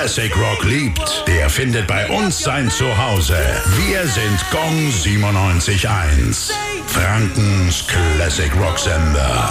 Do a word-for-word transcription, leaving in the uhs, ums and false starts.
Classic Rock liebt, der findet bei uns sein Zuhause. Wir sind Gong siebenundneunzig Komma eins. Frankens Classic Rock Sender.